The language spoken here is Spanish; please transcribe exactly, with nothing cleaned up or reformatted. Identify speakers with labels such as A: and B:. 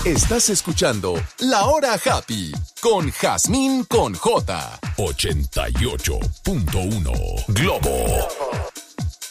A: Estás escuchando La Hora Happy con Jazmín con J. ochenta y ocho punto uno Globo.